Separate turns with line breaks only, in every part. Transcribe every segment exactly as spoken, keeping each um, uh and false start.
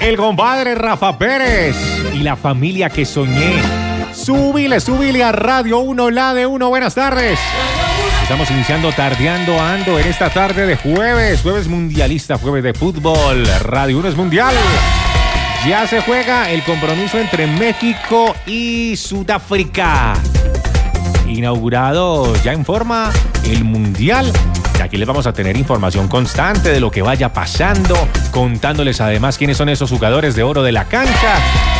el compadre Rafa Pérez y la familia que soñé. Súbile, súbile a Radio uno, la de uno. Buenas tardes. Estamos iniciando Tardeando Ando en esta tarde de jueves, jueves mundialista, jueves de fútbol. Radio uno es mundial. Ya se juega el compromiso entre México y Sudáfrica. Inaugurado ya en forma el mundial. Y aquí les vamos a tener información constante de lo que vaya pasando, contándoles además quiénes son esos jugadores de oro de la cancha.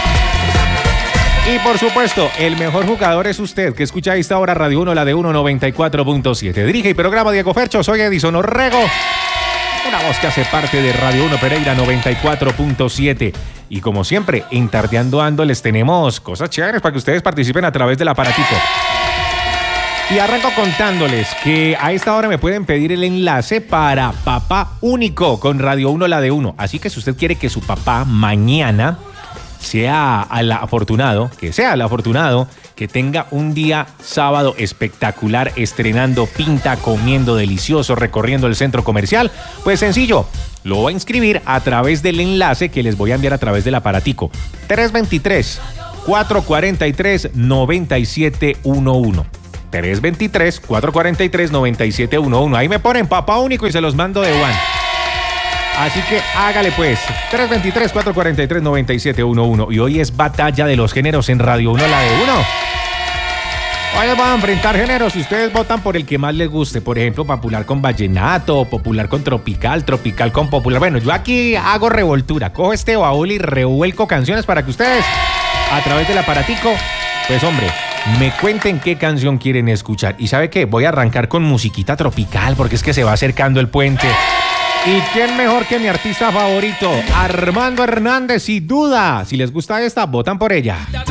Y por supuesto, el mejor jugador es usted, que escucha a esta hora Radio uno, la de uno noventa y cuatro punto siete. Dirige y programa Diego Fercho, soy Edison Orrego. Una voz que hace parte de Radio uno Pereira noventa y cuatro punto siete. Y como siempre, en Tardeando Ando les tenemos cosas chéveres para que ustedes participen a través del aparatico. Y arranco contándoles que a esta hora me pueden pedir el enlace para Papá Único con Radio uno, la de uno. Así que si usted quiere que su papá mañana sea el afortunado, que sea el afortunado, que tenga un día sábado espectacular, estrenando pinta, comiendo delicioso, recorriendo el centro comercial, pues sencillo, lo voy a inscribir a través del enlace que les voy a enviar a través del aparatico. tres dos tres, cuatro cuatro tres, nueve siete uno uno. tres dos tres, cuatro cuatro tres, nueve siete uno uno. Ahí me ponen Papá Único y se los mando de one. Así que hágale pues, tres dos tres, cuatro cuatro tres, nueve siete uno uno. Y hoy es batalla de los géneros en Radio uno, la de uno. Hoy les van a enfrentar géneros y ustedes votan por el que más les guste. Por ejemplo, popular con vallenato, popular con tropical, tropical con popular. Bueno, yo aquí hago revoltura. Cojo este baúl y revuelco canciones para que ustedes, a través del aparatico, pues hombre, me cuenten qué canción quieren escuchar. ¿Y sabe qué? Voy a arrancar con musiquita tropical porque es que se va acercando el puente. ¿Y quién mejor que mi artista favorito? Armando Hernández, sin duda. Si les gusta esta, votan por ella.